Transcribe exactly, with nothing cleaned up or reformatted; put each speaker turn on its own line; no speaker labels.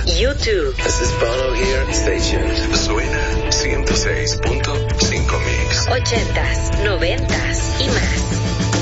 YouTube.
This is Bono here. Stay tuned.
Suena ciento seis punto cinco Mix.
ochenta.